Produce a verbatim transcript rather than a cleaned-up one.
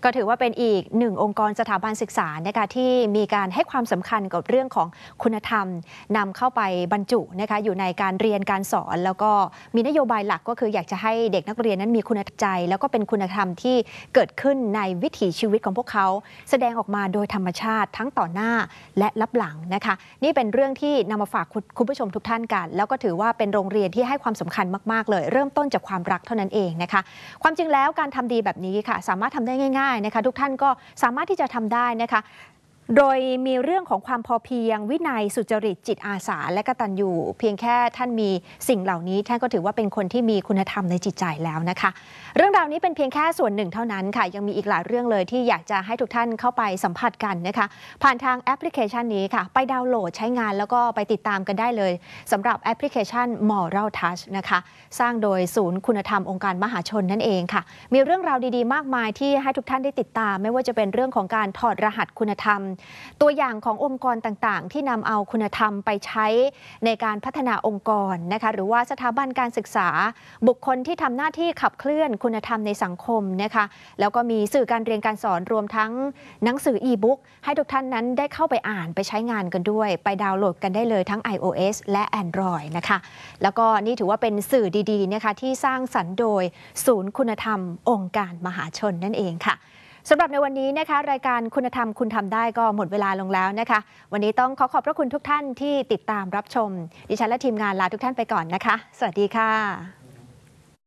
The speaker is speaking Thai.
ก็ถือว่าเป็นอีกหนึ่งองค์กรสถาบันศึกษานะคะที่มีการให้ความสำคัญกับเรื่องของคุณธรรมนำเข้าไปบรรจุนะคะอยู่ในการเรียนการสอนแล้วก็มีนโยบายหลักก็คืออยากจะให้เด็กนักเรียนนั้นมีคุณธรรมใจแล้วก็เป็นคุณธรรมที่เกิดขึ้นในวิถีชีวิตของพวกเขาแสดงออกมาโดยธรรมชาติทั้งต่อหน้าและลับหลังนะคะนี่เป็นเรื่องที่นำมาฝากคุณผู้ชมทุกท่านกันแล้วก็ถือว่าเป็นโรงเรียนที่ให้ความสำคัญมากๆเลยเริ่มต้นจากความรักเท่านั้นเองนะคะความจริงแล้วการทำดีแบบนี้ค่ะสามารถทำได้ง่ายๆนะคะทุกท่านก็สามารถที่จะทำได้นะคะโดยมีเรื่องของความพอเพียงวินัยสุจริตจิตอาสาและกตัญญูเพียงแค่ท่านมีสิ่งเหล่านี้ท่านก็ถือว่าเป็นคนที่มีคุณธรรมในจิตใจแล้วนะคะเรื่องราวนี้เป็นเพียงแค่ส่วนหนึ่งเท่านั้นค่ะยังมีอีกหลายเรื่องเลยที่อยากจะให้ทุกท่านเข้าไปสัมผัสกันนะคะผ่านทางแอปพลิเคชันนี้ค่ะไปดาวน์โหลดใช้งานแล้วก็ไปติดตามกันได้เลยสำหรับแอปพลิเคชัน Moral Touch นะคะสร้างโดยศูนย์คุณธรรมองค์การมหาชนนั่นเองค่ะมีเรื่องราวดีๆมากมายที่ให้ทุกท่านได้ติดตามไม่ว่าจะเป็นเรื่องของการถอดรหัสคุณธรรมตัวอย่างขององค์กรต่างๆที่นำเอาคุณธรรมไปใช้ในการพัฒนาองค์กรนะคะหรือว่าสถาบันการศึกษาบุคคลที่ทำหน้าที่ขับเคลื่อนคุณธรรมในสังคมนะคะแล้วก็มีสื่อการเรียนการสอนรวมทั้งหนังสืออีบุ๊กให้ทุกท่านนั้นได้เข้าไปอ่านไปใช้งานกันด้วยไปดาวน์โหลดกันได้เลยทั้ง iOS และ Android นะคะแล้วก็นี่ถือว่าเป็นสื่อดีๆนะคะที่สร้างสรรค์โดยศูนย์คุณธรรมองค์การมหาชนนั่นเองค่ะสำหรับในวันนี้นะคะรายการคุณธรรมคุณทำได้ก็หมดเวลาลงแล้วนะคะวันนี้ต้องขอขอบพระคุณทุกท่านที่ติดตามรับชมดิฉันและทีมงานลาทุกท่านไปก่อนนะคะสวัสดีค่ะ